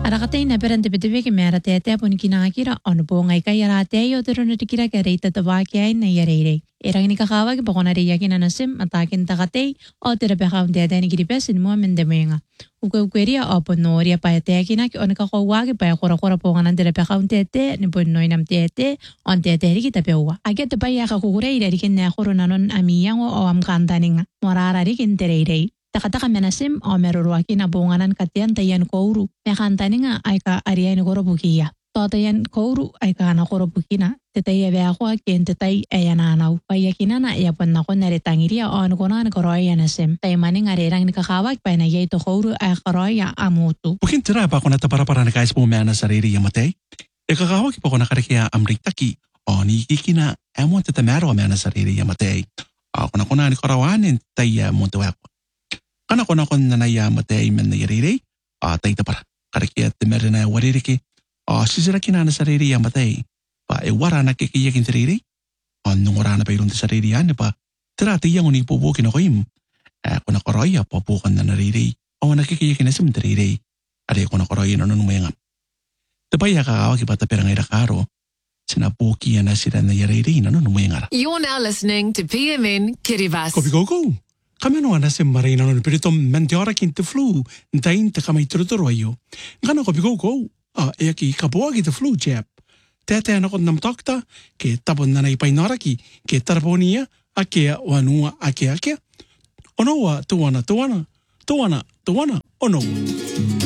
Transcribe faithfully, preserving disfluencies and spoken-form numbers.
Arakatay na perante bitibiki mera tete pun kinakira ono po ngai kay yarate yo tero na tikira kare tatawa kaya na yarere. Erang ni kakawa ki pakona riya kinanasim atakin takatay o tera pekaw tete ni kiripesin mo mendemenga. Uke ukeria o ponoria pa tete kina ki ono kakawa ki pa kora kora po nganan tera pekaw tete ni ponoy nam tete on tete ri kita pewa. Age te pa ya kakukure ira rikin na koro nanon amiyang o am kantaninga morara rikin tererei. Takataka menasim o meruruaki na bunganan katian tayan kouru. Mekantani nga ay ka ariay ni korobukiya. Totayan kouru ay ka na korobukina. Tetay ebe ako akin tetay ayananaw. Payakina na iyapan na ko naritangiriya o ano ko na nagkaroya nasim. Tay maning arirang nikakawag pa na yay to kouru ay karoya amutu. Bukin tira pa ko na tapara-para na kais pumena sa riri yamatay. Ikakawag pa ko na karikiya amritaki. O nikikina amon tatamero amena sa riri yamatay. Ako na ko na ni karawanin tay muntuwak. Kana ko na ko na nayamatay men na yariri, a tay tapara, karikiat te meron na waririki, a sisira kinana sa riri yamatay, pa e wara na kikiyakin sa riri, a nung wara na pa ilong sa riri yan, pa tirati yung unipubukin ako im, a ko na koroya papukan na nariri, o nakikiyakin na sim nariri, ari ko na koroya na nung mayangam. Tapaya kakawag iba tapirang irakaro, sinapuki na sila na yariri na nung mayangara. You're now listening to P M N Kiribati. Kopi koko. Kami no ana sem marina no perito mentiora kinte flu ntain te kami truturo ayo ngana ko bigo ko a e ki kapoa ki te flu chap tete ana ko nam takta ke tapon na nai painora ki ke tarponia a ke wanua a ke a ke ono wa tuana tuana tuana tuana ono